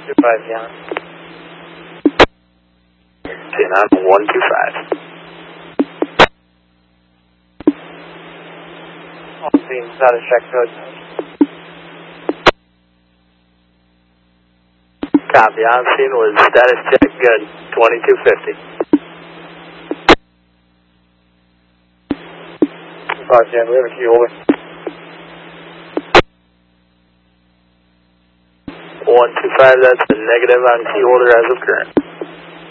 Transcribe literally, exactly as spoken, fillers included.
two five, John. ten on one two five. On scene, status check, good. Copy, on scene was status check, good, twenty-two fifty. Five, Jan, we have a key, over. one two five, that's a negative on key holder as of current.